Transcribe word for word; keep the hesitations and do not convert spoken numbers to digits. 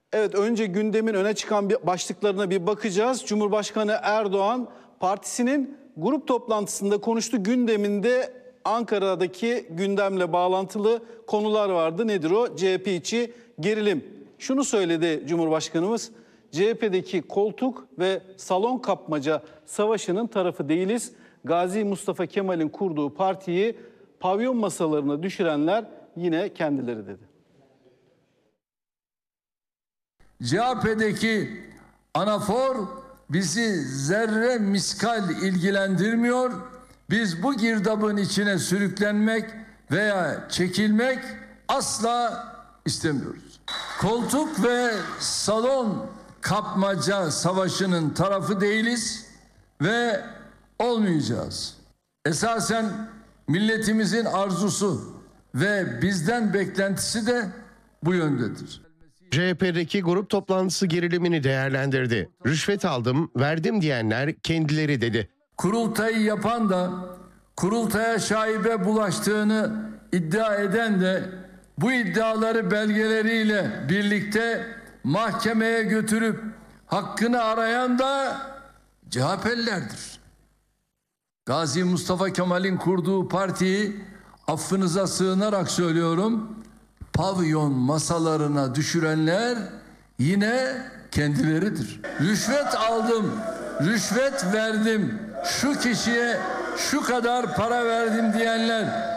Evet, önce gündemin öne çıkan bir başlıklarına bir bakacağız. Cumhurbaşkanı Erdoğan partisinin grup toplantısında konuştu. Gündeminde Ankara'daki gündemle bağlantılı konular vardı. Nedir o? C H P içi gerilim. Şunu söyledi Cumhurbaşkanımız: C H P'deki koltuk ve salon kapmaca savaşının tarafı değiliz. Gazi Mustafa Kemal'in kurduğu partiyi pavyon masalarına düşürenler yine kendileri dedi. C H P'deki anafor bizi zerre miskal ilgilendirmiyor. Biz bu girdabın içine sürüklenmek veya çekilmek asla istemiyoruz. Koltuk ve salon kapmaca savaşının tarafı değiliz ve olmayacağız. Esasen milletimizin arzusu ve bizden beklentisi de bu yöndedir. C H P'deki grup toplantısı gerilimini değerlendirdi. Rüşvet aldım, verdim diyenler kendileri dedi. Kurultayı yapan da, kurultaya şaibe bulaştığını iddia eden de bu iddiaları belgeleriyle birlikte mahkemeye götürüp hakkını arayan da C H P'lilerdir. Gazi Mustafa Kemal'in kurduğu partiyi, affınıza sığınarak söylüyorum, pavyon masalarına düşürenler yine kendileridir. Rüşvet aldım, rüşvet verdim, şu kişiye şu kadar para verdim diyenler